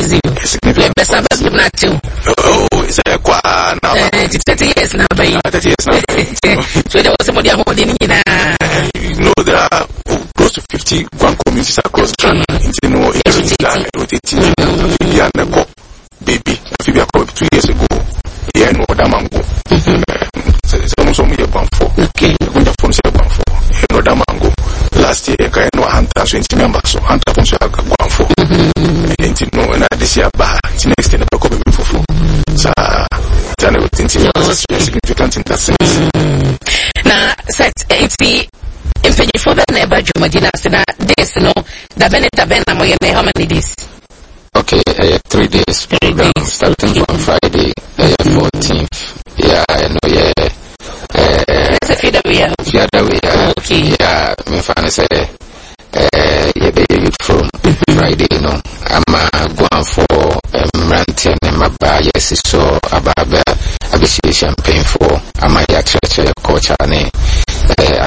crazy. Best of us not too. Oh, it's a qua now. 30 years now, baby. 30 years now. So there was somebody holding in. You know, there are close to 50 Guam communities across Ghana. You know, baby, if you are 2 years ago, yeah, no, that mango. So we are Guam for. Okay, we are from Guam for. You know, that mango. Last year, I know 120 members, so 100 from Guam for. And you know, and this year, next year, the baby for. So, January, significant in that sense. Now, set 80. In Penny for the neighbor, Jumadina, days, no, how many days? Okay, 3 days. 3 days. Starting from Friday, 14th. Yeah, I know, yeah. That's a feeder we are. Okay. Yeah, my father said, yeah, baby, from Friday, you know. I'm going for ranting and my bar, yes, so about the champagne for. I'm a church culture,